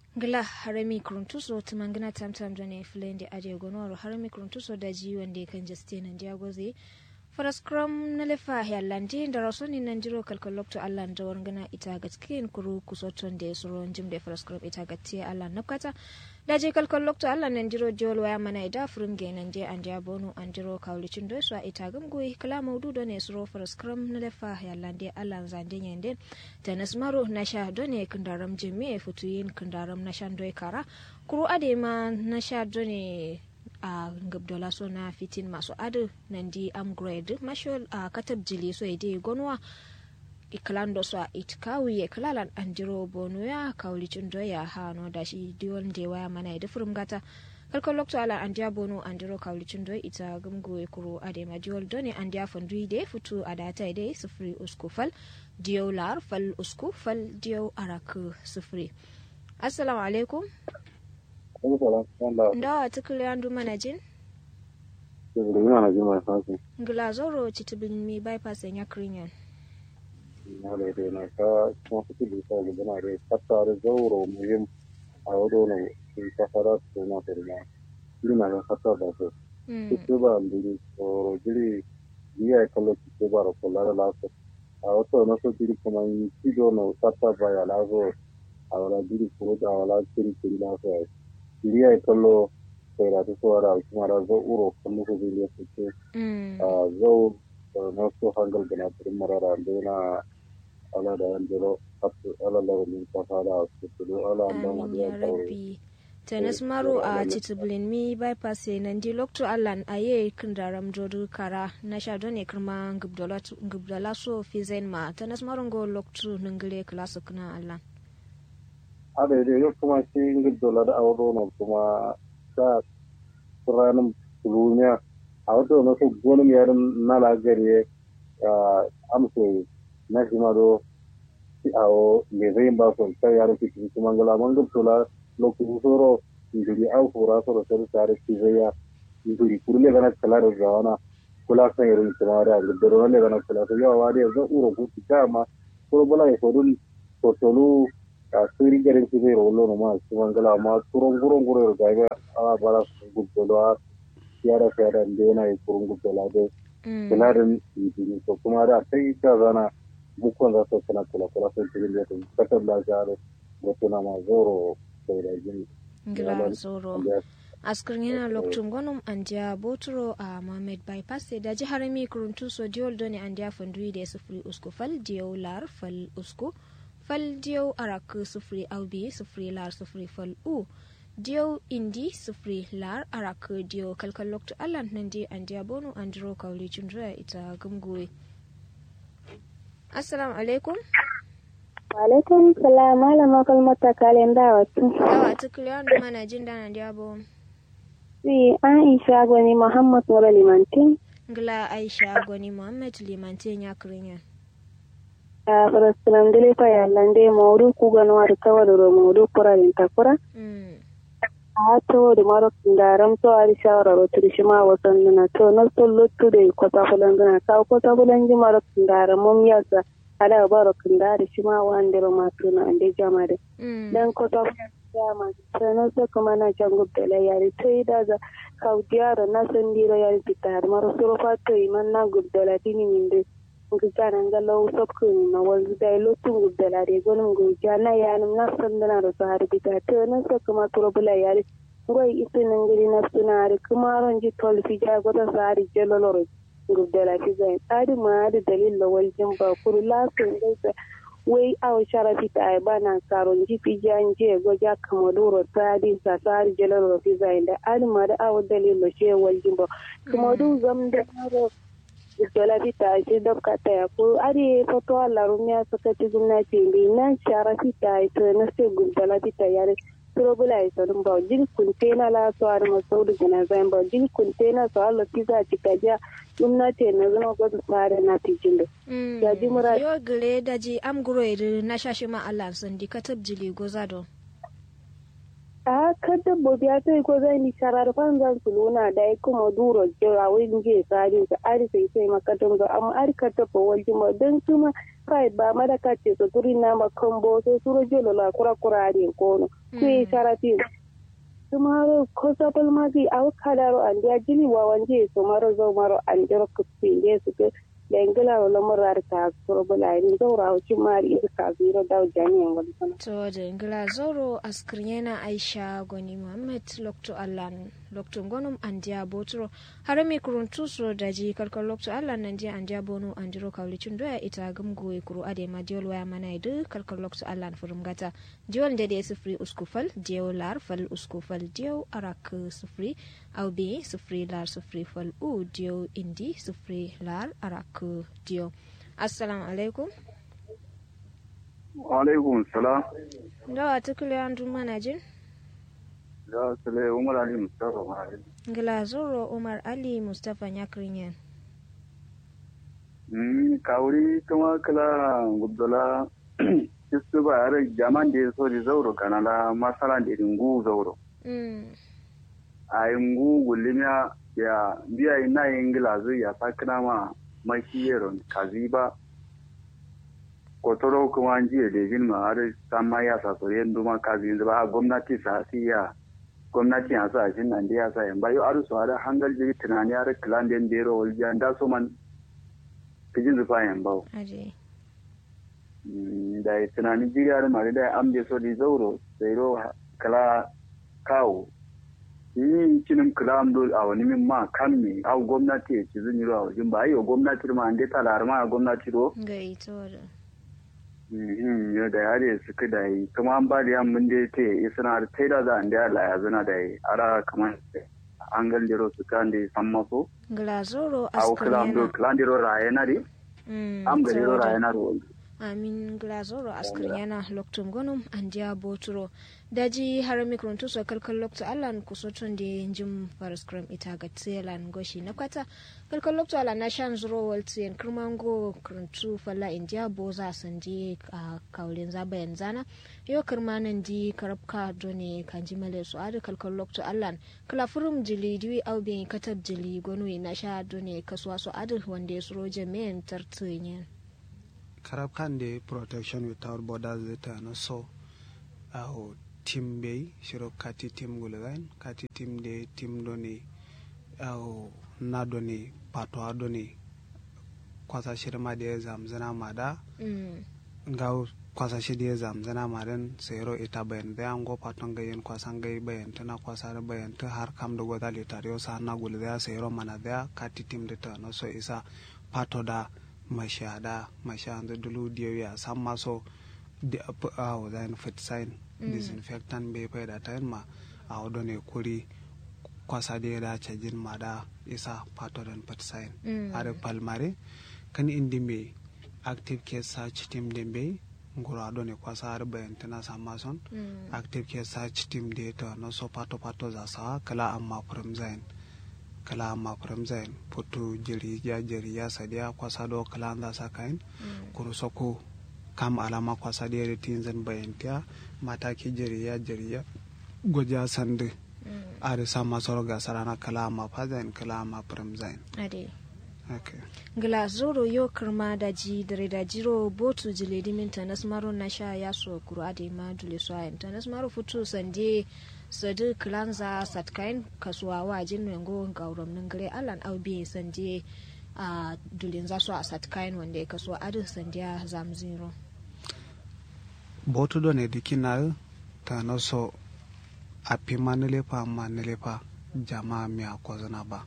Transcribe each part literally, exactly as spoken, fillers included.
Gila harami kuruntuso tumangina tamtam done flende aje gonoro harami kuruntuso da ji wande kan justin and diagoze for scrum na lefa yallandi da rasoni nan jiro kalkalokto Allah da wargana ita gatkin kuru kusoton da suro jim da for scrum ita gatti Allah nakata da je kalkalokto Allah nan jiro jol waya mana ida furum ge nan je an bonu an jiro kawlicin do so ita gamgoyi kala maudu do ne suro for scrum na lefa yallandi Allah zande yende tanas maro na sha do ne kandaram jimi futuyin kandaram na shan doy kara kuru ade ma na sha do ne a gabdola so na fitin masu adu nan di upgrade mashol a katab jili so ide gonwa iklando so itkawi iklalan andiro bonu ya kawlicin doya ha no da shi diwon de waya mana da furum gata kalkon lokto ala andiya bonu andiro kawlicin doy ita gumgo kuro ade ma diwol doni andiya fondui de futu adata ide sufri usku fal diyo lar fal usku fal diyo arak sufri. Assalamu alaikum. Ndawa tukuli andu manajin? Tukuli manajin mai fasi. Ngila zoro chitibin mi bypass ya krinyan. Nale de na ka kuma tukuli ta gudana re kata re zoro muhim a wado na ta fara su na tarina. Ina ga kata da su. Kuke ba ndiri zoro jiri biya kallo kuke ba ro kollara la su. A wato na so jiri kuma yi kido na kata ba ya la zo. A wala jiri kuro da wala jiri kiri la su. Iliya ikallo kaira ta suwara kuma da zo uro kallo ko zai lefe ce a zo na so hangal gana turin marara da yana ala da yan jiro ala da wani kafa da su tudu ala da wani ya rabbi tanas maro a titubulin mi bypass nan di lokto allan aye kindaram jodu kara na sha done kirma gubdala so fizen ma tanas maro go lokto ningire klasu kana allan ada da yau kuma shi ingin dola da auro na kuma ta ranar tulumiya a wato na su gonin yarin na lagari a amso na shi ma do a o le zai ba su ta yarin fitin kuma gala man gab tola lokacin soro ingiri au kura soro sai tare shi zai ya ingiri kurle gana kala da zawana kula san yarin kuma da guddaro ne gana kula to yawa da zan uro ku ta ma ko bala ya fodun totolu a suri garin su zai rolo na ma su mangala ma turon gurin gurin da ga a bara su gudola yara fara da yana yi kurun gudola da kularin yi to kuma da sai ta zana bukon za su kana kula kula sai cikin da su katar da jare wato na ma zoro sai da jini ngila zoro askrin yana lokacin gwanin andiya boturo a mohammed bypass da jihar mi kuruntu so diol doni andiya fandui da sufuri usku fal diyo lar fal usku fal diyo arak sufri aubi sufri lar sufri fal u diyo indi sufri lar arak diyo kalkal lokto allan nan di andiya bonu andro kawli chundra ita gumguwe. Assalamu alaikum. Wa alaikum salam malama kalmata kalen dawatu dawatu kliyan mana jin dana andiya bo si Aisha gwani Muhammad Nura Limantin ngla Aisha gwani Muhammad Limantin ya krinya a faraslam dele fa yallande mawdu kugano ar tawadoro mawdu qur'an takura mm a to de maro ndaram to ari shawara ro trishima wasanna to no to lottu de ko ta fulangana ka ko ta fulanji maro ndaram mum yasa ala baro kindari shima wande ro matuna ande jamade dan ko ta jama sana so kuma na jangu dele yari tai daga kaudiaro na sandiro yari pitar maro suro fatto iman na gudala tini minde ngana ngalo sopkuni na wanzu dai lotun gudala de gonum go jana yanum na sandana ro sahar bita to na so kuma turobula yari ngoi isin ngiri na sunari kuma ron ji tol fi ja goda sahari jeloloro gudala fi zai adi ma adi dalil lawal jimba kuru la sun dai wai aw sharafita ay bana karon ji fi janje go ja kamodoro tadi sa sahari jeloloro fi zai da adi ma da aw dalil lo she wal jimba kuma du zam da ro dola bita ce dabka ta ya ko ari foto alla rumya saka ti gumnati bi na shara fita ita na se dola bita yare probula ita dum ba jin kuntena la to ar masaudu gana zan ba jin kuntena to alla tiza tikaja gumnati na zama go tsare na tijindo ya jimura yo gre daji am guroir na shashi ma Allah san di katab jili gozado a kada bobiya sai ko zai ni sharar fanzan suluna da kuma duro jira wai nge tsari da ari sai sai makatun ga amma ari kata ko waljin ma dan kuma pride ba madaka ce so turi na makambo so suro jelo la kura kura din kono kuyi sharati tomorrow ko sapal magi aw kadaro andia jili wa wanje so maro zo maro anjero kupinde so ke dengala wala morar ta so bala ni dawra o chimari ka zero daw jani ngol sana to dengala zoro askriena Aisha goni Muhammad lokto allan lokto gonum andia botro harami kuruntu so daji kalkal lokto allan nandia andia bonu andiro kawlicin doya ita gamgo e kuru ade ma diol waya mana idu kalkal lokto allan furum gata diol dede sifri uskufal diol lar fal uskufal diol arak sifri au be sifri lar sifri fal u diol indi sifri lar arak diol. Assalamu alaikum. Wa alaikum salam. Da tukule andu manajin? Da sale Umar Ali Mustafa Mahari. Ngila zoro Umar Ali Mustafa Nyakrinyen. Mm kauri kuma kala gudula kisu ba are jaman de so di zauro kanala masala de ngu zauro. Mm. Ai ngu gulimya ya biya ina ingila zu ya sakna ma makiyeron kaziba kotoro kuma jiya da jin ma har sama ya sa so yendo ma kazi ba gwamnati sa siya gwamnati ya sa jin nan da ya sa yan bayo aru so har hangal ji tunani har clan den dero waljan da so man kijin zufa yan bawo aje da tunani ji har ma da amje so di zauro sai ro kala kawo ni kinin kilam do a wani min ma kan mi au gwamnati ya ci zuni ro jin ba yo gwamnati ma ande talar ma gwamnati ro ga ito da mm yo da yare su da yi kuma an ba da yan mun dai te isna da taida za an da Allah ya zuna da yi ara kaman an galdiro su kan da san maso glazoro au kilam do klandiro rayena ri am galdiro rayena ro amin glazoro askriana loktum gonum andia boturo daji har mikron to so kalkal lokto allan kusotun de jim paraskram ita ga tselan goshi na kwata kalkal lokto allan na shan zuro waltien kirmango kruntu falla india boza sanje a kaulin zabayan zana yo kirmanan di karabka done kanji male so ade kalkal lokto allan kala furum jili diwi awbe katab jili gonu na sha done kaswa so ade wande suro jamen tartsenyen Karab Kande Protection Without Borders zeta no so au team bay shiro kati team gulagan kati team de team doni au na doni patwa doni kwasa shirma de zamzana mada mm. ngau kwasa shide zamzana madan sero ita bayan da ango paton gayen kwasan gai bayan tana kwasa da bayan ta har kam da goda litario sa na gulda sero mana da kati team de ta no so isa pato da mashada mashanda dulu diyo ya samma so di aw then fit sign mm. disinfectant be pa da tan ma aw done kuri kwasa de da chajin ma da isa pato dan fit sign mm. are palmare kan indi me active case search team de be ngura done kwasa ar bayan tana samma son mm. active case search team de to no so pato pato za sa kala amma from zain kala ma pramzain putu jiri ya jiri ya sadia kwasa do kala anda sakain mm. kuru soko kam alama kwasa de tinzan bayantia mataki jiri ya jiri ya goja sande mm. are sama soroga sarana kala ma fazain kala ma pramzain ade okay gla zoro yo kirma da ji dare da jiro botu jile diminta nasmaro nasha ya so kuru ade ma dule so ayanta nasmaro futu sande sadu kilanza satkain kasuwa wajin nengo gauram nan gare alan aubi sanje a dulin za su a satkain wanda kasuwa adin sandiya zamziro botu do ne dikina ta no so api manele pa manele pa jama mi akozana ba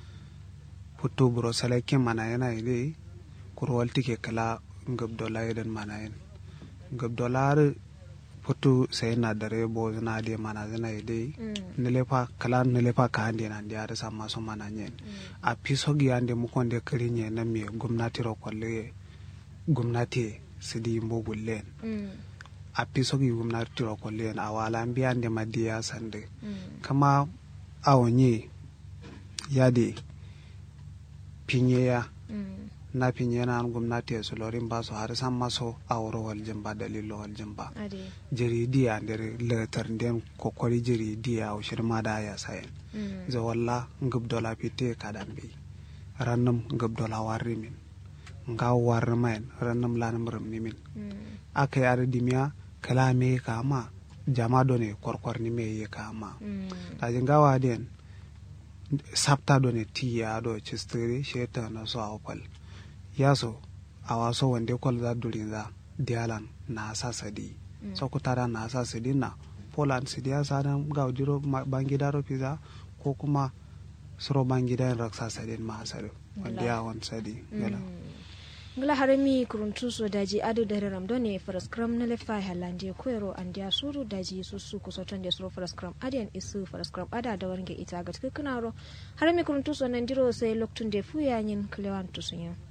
putu bro salake manayena ile kurwalti ke kala ngab dola yedan manayen ngab dolar putu sai na dare bo na de mana zana ide mm. nilepa kala nilepa ka ande na ndiare sama so mana nyen mm. a piso gi ande mu konde krinye na mi gumnati ro kolle gumnati sidi mbogullen mm. a piso gi gumnati ro kolle na wala mbi ande madiya sande mm. kama awonye yade pinyeya mm. na pinye na gwamnati ya sulorin ba su har san maso a wuro waljin ba dalilo waljin ba jiridiya da letar den kokori jiridiya a shirma da ya sayan za walla ngab dola fite kadan bi rannum ngab dola warrimin nga war main ranam lanam ram nimin aka yar dimya kala me kama jama done korkor ni me ye kama ta jinga wa den sapta done tiya do chistri sheta na so awpal yaso awaso wande kol za durinza dialan na sasadi so kutara na sasadi na poland sidia sadan gawjiro bangidaro pizza ko kuma suro bangidan raksa sadin ma sadu wanda ya wan sadi gala ngla harami kuruntu so daji adu dare ramdone faraskram na lefa halande koyro andia suru daji susu kusoton de suru faraskram adian isu faraskram ada da warnge ita ga kunaro harami kuruntu so nan diro sai loktun de fuya nyin klewan tusunya